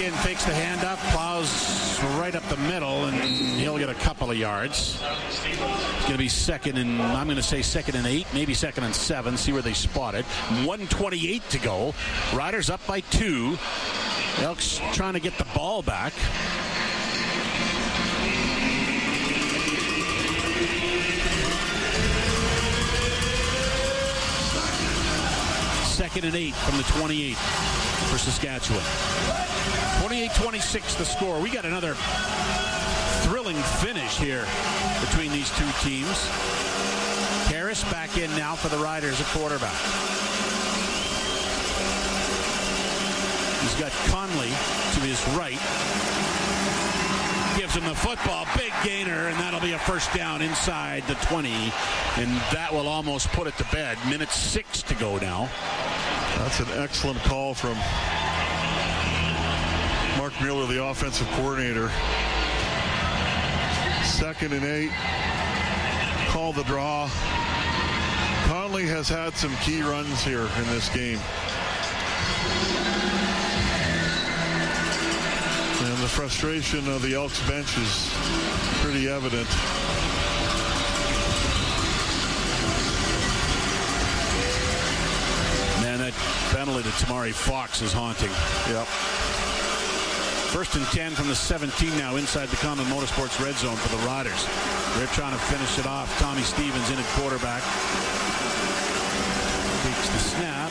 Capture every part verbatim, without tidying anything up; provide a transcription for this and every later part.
in, fakes the handoff, plows right up the middle, and he'll get a couple of yards. It's going to be second and, I'm going to say second and eight, maybe second and seven. See where they spot it. one twenty-eight to go. Riders up by two. Elks trying to get the ball back. Second and eight from the twenty-eight for Saskatchewan. twenty-eight twenty-six the score. We got another thrilling finish here between these two teams. Harris back in now for the Riders at quarterback. He's got Conley to his right. Gives him the football. Big gainer, and that'll be a first down inside the twenty. And that will almost put it to bed. Minute six to go now. That's an excellent call from Mark Mueller, the offensive coordinator. Second and eight. Call the draw. Conley has had some key runs here in this game. And the frustration of the Elks bench is pretty evident. Man, that penalty to Tamari Fox is haunting. Yep. First and ten from the seventeen now inside the Common Motorsports red zone for the Riders. They're trying to finish it off. Tommy Stevens in at quarterback. Takes the snap.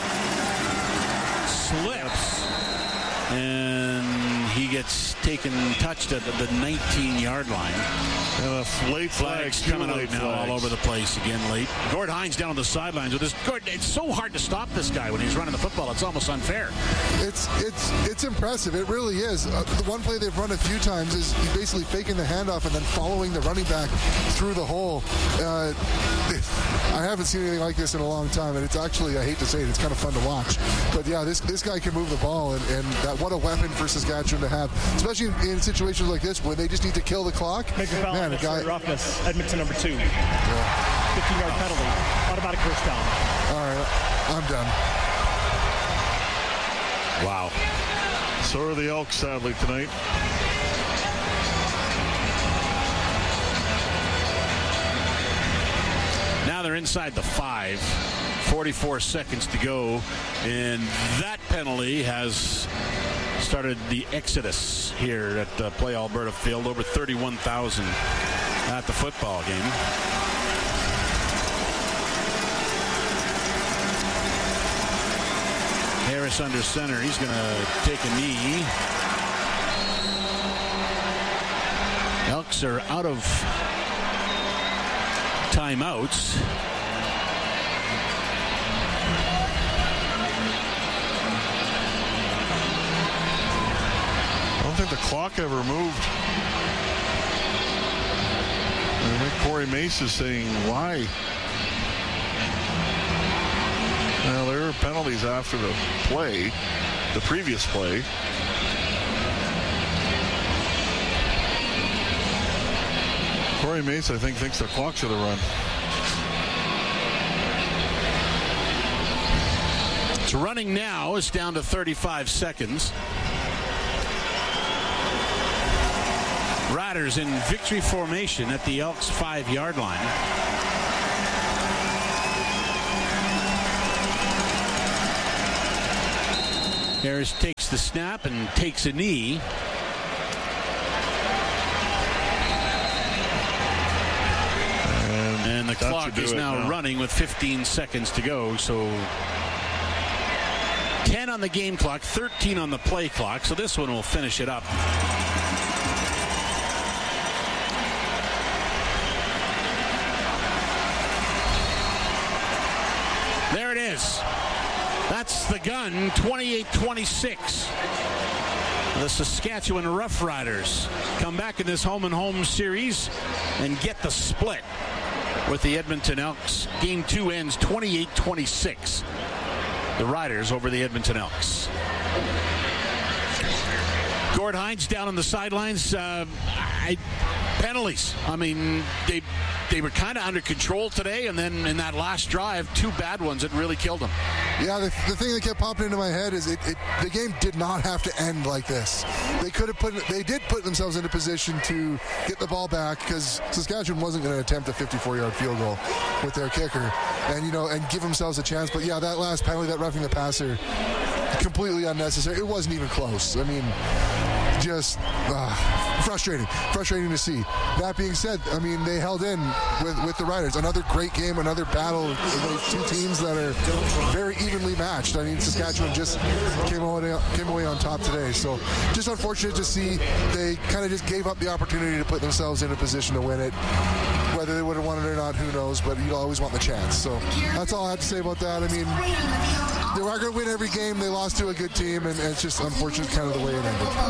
Slips. And he gets taken, touched at the nineteen-yard line. And a late flag coming out now all over the place again late. Gord Hines down on the sidelines with this. Gord, it's so hard to stop this guy when he's running the football. It's almost unfair. It's it's it's impressive. It really is. Uh, the one play they've run a few times is basically faking the handoff and then following the running back through the hole. Uh, I haven't seen anything like this in a long time, and it's actually, I hate to say it, it's kind of fun to watch. But yeah, this this guy can move the ball, and, and that, what a weapon for Saskatchewan to have, especially in, in situations like this where they just need to kill the clock. Make a foul. Man, a guy. Roughness. Edmonton number two. Yeah. fifteen-yard penalty. Automatic first down. All right, I'm done. Wow. So are the Elks, sadly, tonight. Now they're inside the five. forty-four seconds to go. And that penalty has started the exodus here at uh, Play Alberta Field. Over thirty-one thousand at the football game. Harris under center. He's going to take a knee. Elks are out of timeouts. I don't think the clock ever moved. I think Corey Mace is saying, why? Now, there are penalties after the play, the previous play. Corey Mace, I think, thinks the clock should have run. It's running now. It's down to thirty-five seconds. Riders in victory formation at the Elks five-yard line. Harris takes the snap and takes a knee. And, and the clock is now, now running with fifteen seconds to go. So ten on the game clock, thirteen on the play clock. So this one will finish it up. There it is. That's the gun, twenty-eight twenty-six. The Saskatchewan Roughriders come back in this home and home series and get the split with the Edmonton Elks. Game two ends twenty-eight twenty-six. The Riders over the Edmonton Elks. Gord Hines down on the sidelines. Uh, I, penalties. I mean, they they were kind of under control today, and then in that last drive, two bad ones that really killed them. Yeah, the, the thing that kept popping into my head is it, it, the game did not have to end like this. They could have put, they did put themselves into position to get the ball back because Saskatchewan wasn't going to attempt a fifty-four-yard field goal with their kicker, and you know, and give themselves a chance. But yeah, that last penalty, that roughing the passer, completely unnecessary. It wasn't even close. I mean, just uh, frustrating, frustrating to see. That being said, I mean, they held in with, with the Riders. Another great game, another battle of those two teams that are very evenly matched. I mean, Saskatchewan just came away, came away on top today. So just unfortunate to see they kind of just gave up the opportunity to put themselves in a position to win it. Whether they would have won it or not, who knows, but you always want the chance. So that's all I have to say about that. I mean, they were going to win every game. They lost to a good team, and, and it's just unfortunate kind of the way it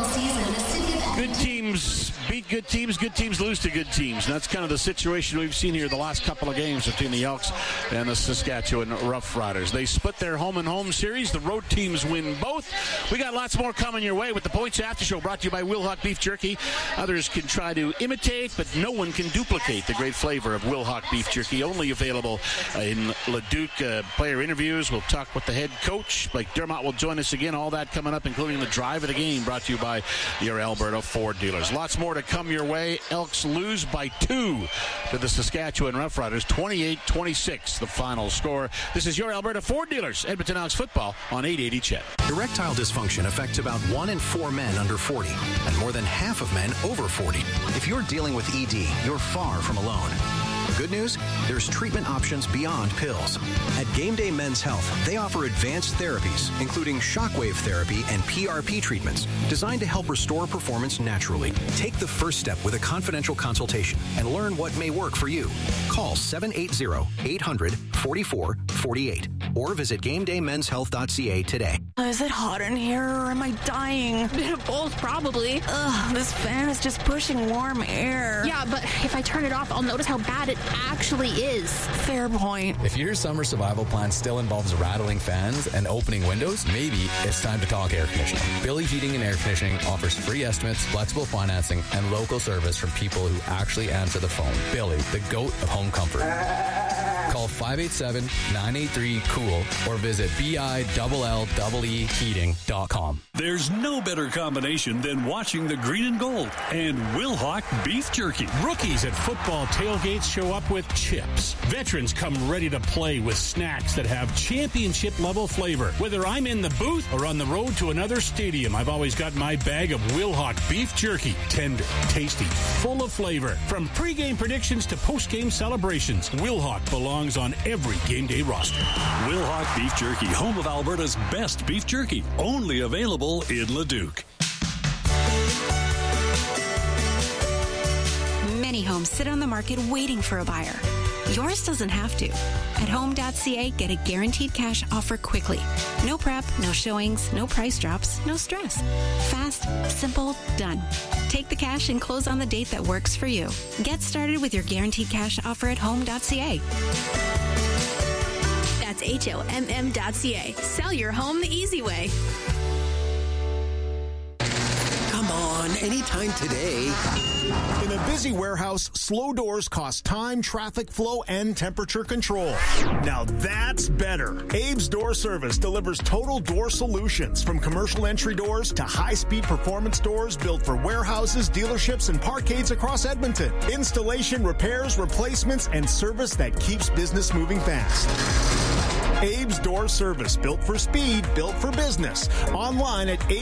ended. Good teams beat good teams, good teams lose to good teams. And that's kind of the situation we've seen here the last couple of games between the Elks and the Saskatchewan Roughriders. They split their home and home series. The road teams win both. We got lots more coming your way with the Points After Show, brought to you by Wilhauk Beef Jerky. Others can try to imitate, but no one can duplicate the great flavor of Wilhauk Beef Jerky, only available in Leduc. Uh, player interviews. We'll talk with the head coach. Blake Dermott will join us again. All that coming up, including the drive of the game, brought to you by your Alberta Ford dealers. Lots more to come your way. Elks lose by two to the Saskatchewan Roughriders, twenty-eight twenty-six, the final score. This is your Alberta Ford dealers, Edmonton Elks football on eight eighty C H E D. Erectile dysfunction affects about one in four men under forty and more than half of men over forty. If you're dealing with E D, you're far from alone. Good news? There's treatment options beyond pills. At Game Day Men's Health, they offer advanced therapies, including shockwave therapy and P R P treatments, designed to help restore performance naturally. Take the first step with a confidential consultation and learn what may work for you. Call seven eight zero, eight hundred, forty-four forty-eight or visit game day men's health dot c a today. Is it hot in here or am I dying? Both, probably. Ugh, this fan is just pushing warm air. Yeah, but if I turn it off, I'll notice how bad it actually is. Fair point. If your summer survival plan still involves rattling fans and opening windows, maybe it's time to talk air conditioning. Billy's Heating and Air Conditioning offers free estimates, flexible financing, and local service from people who actually answer the phone. Billy, the GOAT of home comfort. Call five eight seven, nine eight three, cool or visit B I L L E E heating dot com. There's no better combination than watching the green and gold and Wilhauk Beef Jerky. Rookies at football tailgates show up with chips. Veterans come ready to play with snacks that have championship-level flavor. Whether I'm in the booth or on the road to another stadium, I've always got my bag of Wilhauk Beef Jerky. Tender, tasty, full of flavor. From pregame predictions to postgame celebrations, Wilhauk belongs on every game day roster. Wilhauk Beef Jerky, home of Alberta's best beef jerky. Only available in Leduc. Many homes sit on the market waiting for a buyer. Yours doesn't have to. At home dot c a, get a guaranteed cash offer quickly. No prep, no showings, no price drops, no stress. Fast, simple, done. Take the cash and close on the date that works for you. Get started with your guaranteed cash offer at home dot c a. That's H O M M dot C A. Sell your home the easy way. Come on, anytime today. In a busy warehouse, slow doors cost time, traffic flow, and temperature control. Now that's better. Abe's Door Service delivers total door solutions, from commercial entry doors to high-speed performance doors built for warehouses, dealerships, and parkades across Edmonton. Installation, repairs, replacements, and service that keeps business moving fast. Abe's Door Service, built for speed, built for business. Online at abe